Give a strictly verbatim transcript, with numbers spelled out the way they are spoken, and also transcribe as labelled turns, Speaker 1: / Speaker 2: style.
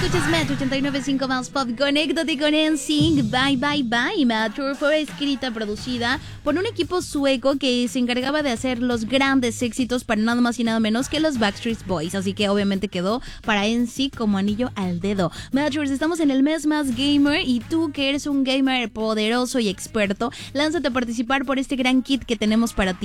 Speaker 1: Escuchas Metro ochenta y nueve punto cinco más Pop. Conéctate con N Sync. Bye, bye, bye. Metro fue escrita, producida por un equipo sueco que se encargaba de hacer los grandes éxitos para nada más y nada menos que los Backstreet Boys. Así que obviamente quedó para N Sync como anillo al dedo. Metros, estamos en el mes más gamer y tú que eres un gamer poderoso y experto, lánzate a participar por este gran kit que tenemos para ti.